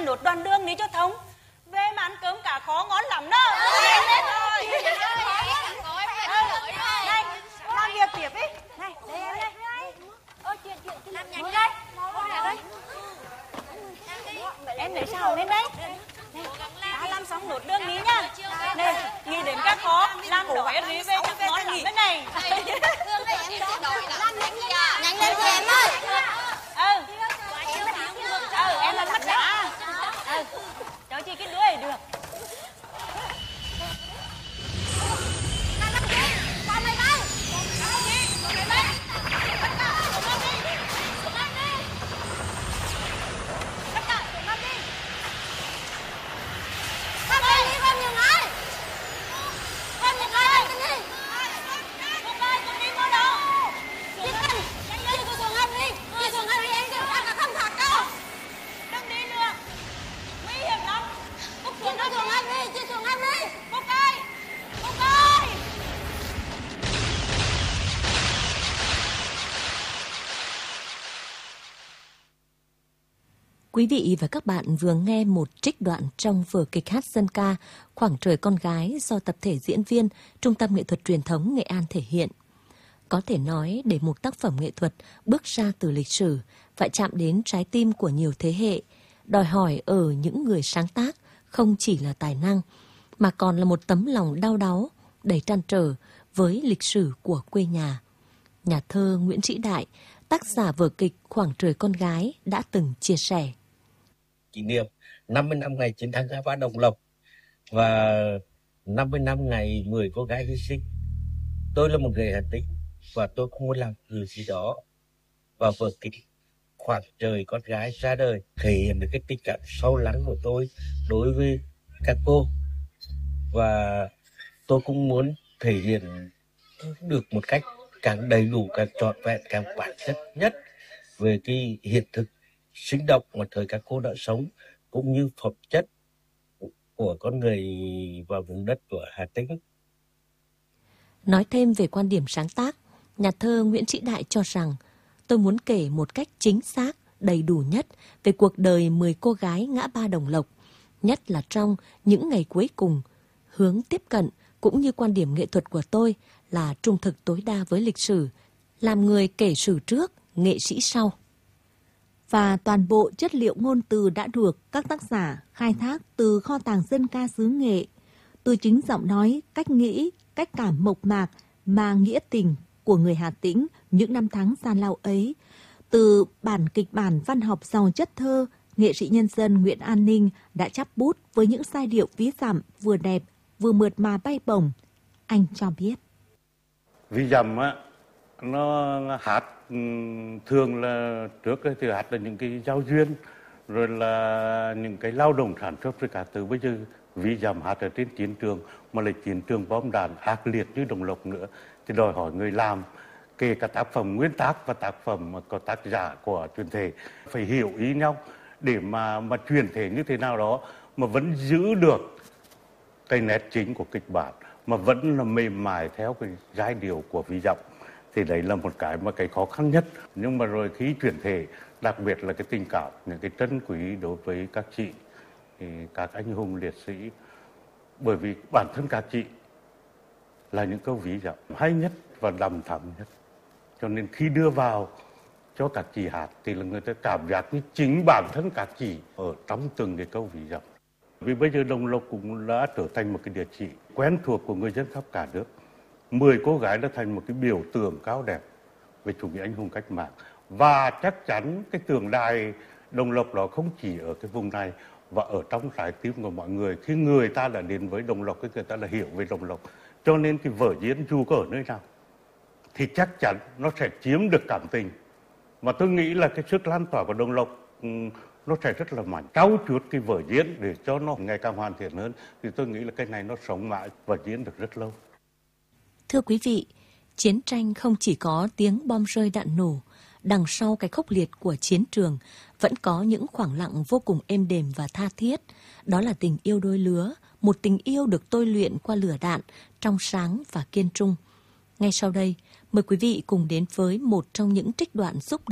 làm nốt đoạn đường đi cho thông. Về mà ăn cơm cả khó ngon lắm đó. Nhanh lên thôi. Này, làm việc tiếp đi. Này, đây em đây. Làm nhanh đây. Em lấy sao lên đây. Đã làm xong nốt đường đi nhá. Này, nghĩ đến các khó, làm đổ hết đi về cho ngon lắm đấy này. Nhanh lên thì em ơi. Em làm mất đá. Cháu chỉ cái đuôi được. Quý vị và các bạn vừa nghe một trích đoạn trong vở kịch hát dân ca Khoảng trời con gái do tập thể diễn viên Trung tâm Nghệ thuật Truyền thống Nghệ An thể hiện. Có thể nói để một tác phẩm nghệ thuật bước ra từ lịch sử phải chạm đến trái tim của nhiều thế hệ, đòi hỏi ở những người sáng tác không chỉ là tài năng, mà còn là một tấm lòng đau đáu, đầy trăn trở với lịch sử của quê nhà. Nhà thơ Nguyễn Sĩ Đại, tác giả vở kịch Khoảng trời con gái đã từng chia sẻ. Kỷ niệm 50 năm ngày chiến thắng Ngã Ba Đồng Lộc và 50 năm ngày 10 cô gái hy sinh. Tôi là một người Hà Tĩnh và tôi cũng muốn làm điều gì đó vào vở kịch Khoảng trời con gái ra đời, thể hiện được cái tình cảm sâu lắng của tôi đối với các cô, và tôi cũng muốn thể hiện được một cách càng đầy đủ, càng trọn vẹn, càng bản chất nhất về cái hiện thực sinh động mà thời các cô đã sống, cũng như phẩm chất của con người vào vùng đất của Hà Tĩnh. Nói thêm về quan điểm sáng tác, nhà thơ Nguyễn Sĩ Đại cho rằng tôi muốn kể một cách chính xác, đầy đủ nhất về cuộc đời 10 cô gái Ngã Ba Đồng Lộc, nhất là trong những ngày cuối cùng. Hướng tiếp cận cũng như quan điểm nghệ thuật của tôi là trung thực tối đa với lịch sử, làm người kể sử trước, nghệ sĩ sau. Và toàn bộ chất liệu ngôn từ đã được các tác giả khai thác từ kho tàng dân ca xứ Nghệ, từ chính giọng nói, cách nghĩ, cách cảm mộc mạc mà nghĩa tình của người Hà Tĩnh những năm tháng gian lao ấy. Từ bản kịch bản văn học giàu chất thơ, nghệ sĩ nhân dân Nguyễn An Ninh đã chắp bút với những giai điệu ví dặm vừa đẹp, vừa mượt mà bay bổng. Anh cho biết. Ví dặm á, nó hát thường là trước thì hát là những cái giao duyên, rồi là những cái lao động sản xuất, rồi cả từ bây giờ ví dặm hát ở trên chiến trường, mà là chiến trường bom đạn ác liệt như Đồng Lộc nữa, thì đòi hỏi người làm, kể cả tác phẩm nguyên tác và tác phẩm có tác giả của truyền thể phải hiểu ý nhau để mà truyền thể như thế nào đó mà vẫn giữ được cái nét chính của kịch bản, mà vẫn là mềm mại theo cái giai điệu của ví dặm. Thì đấy là một cái khó khăn nhất. Nhưng mà rồi khi chuyển thể, đặc biệt là cái tình cảm, những cái trân quý đối với các chị, thì các anh hùng liệt sĩ, bởi vì bản thân các chị là những câu ví dặm hay nhất và đằm thắm nhất. Cho nên khi đưa vào cho các chị hát thì là người ta cảm giác như chính bản thân các chị ở trong từng cái câu ví dặm. Vì bây giờ Đồng Lộc cũng đã trở thành một cái địa chỉ quen thuộc của người dân khắp cả nước. 10 cô gái đã thành một cái biểu tượng cao đẹp về chủ nghĩa anh hùng cách mạng. Và chắc chắn cái tượng đài Đồng Lộc đó không chỉ ở cái vùng này, và ở trong trái tim của mọi người. Khi người ta đã đến với Đồng Lộc, người ta đã hiểu về Đồng Lộc. Cho nên cái vở diễn dù có ở nơi nào thì chắc chắn nó sẽ chiếm được cảm tình. Và tôi nghĩ là cái sức lan tỏa của Đồng Lộc nó sẽ rất là mạnh. Trau chuốt cái vở diễn để cho nó ngày càng hoàn thiện hơn, thì tôi nghĩ là cái này nó sống mãi và diễn được rất lâu. Thưa quý vị, chiến tranh không chỉ có tiếng bom rơi đạn nổ, đằng sau cái khốc liệt của chiến trường vẫn có những khoảng lặng vô cùng êm đềm và tha thiết. Đó là tình yêu đôi lứa, một tình yêu được tôi luyện qua lửa đạn, trong sáng và kiên trung. Ngay sau đây, mời quý vị cùng đến với một trong những trích đoạn xúc động